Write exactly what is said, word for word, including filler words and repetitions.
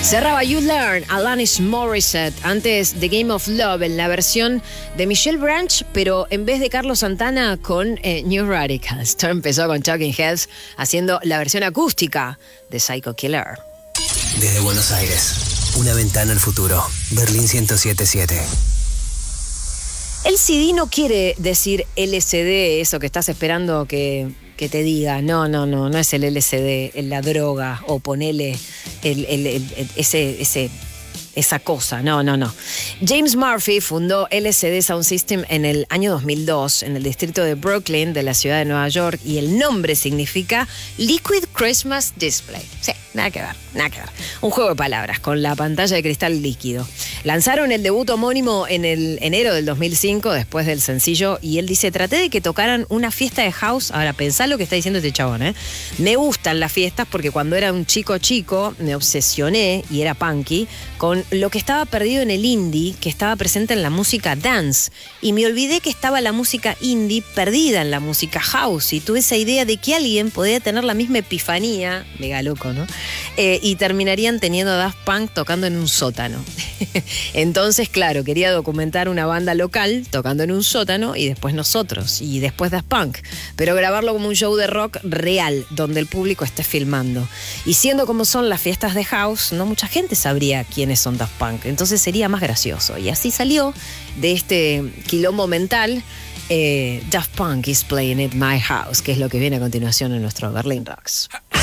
Cerraba You Learn, Alanis Morissette, antes The Game of Love, en la versión de Michelle Branch, pero en vez de Carlos Santana con eh, New Radicals. Esto empezó con Talking Heads haciendo la versión acústica de Psycho Killer. Desde Buenos Aires, una ventana al futuro. Berlín ciento siete punto siete. El C D no quiere decir L S D, eso que estás esperando que, que te diga. No, no, no, no es el L S D, es la droga, o ponele el, el, el, el, ese, ese, esa cosa. No, no, no. James Murphy fundó L S D Sound System en el año dos mil dos en el distrito de Brooklyn de la ciudad de Nueva York, y el nombre significa Liquid Christmas Display. Sí, nada que ver, nada que ver. Un juego de palabras con la pantalla de cristal líquido. Lanzaron el debut homónimo en el enero del dos mil cinco, después del sencillo, y él dice: traté de que tocaran una fiesta de house. Ahora, pensá lo que está diciendo este chabón, ¿eh? Me gustan las fiestas porque cuando era un chico chico me obsesioné, y era punky, con lo que estaba perdido en el indie, que estaba presente en la música dance, y me olvidé que estaba la música indie perdida en la música house, y tuve esa idea de que alguien podía tener la misma epifanía, mega loco, ¿no? Eh, y terminarían teniendo Daft Punk tocando en un sótano. Entonces, claro, quería documentar una banda local tocando en un sótano, y después nosotros, y después Daft Punk, pero grabarlo como un show de rock real, donde el público esté filmando. Y siendo como son las fiestas de house, no mucha gente sabría quiénes son Daft Punk, entonces sería más gracioso. Y así salió de este quilombo mental eh, Daft Punk is Playing at My House, que es lo que viene a continuación en nuestro Berlin Rocks.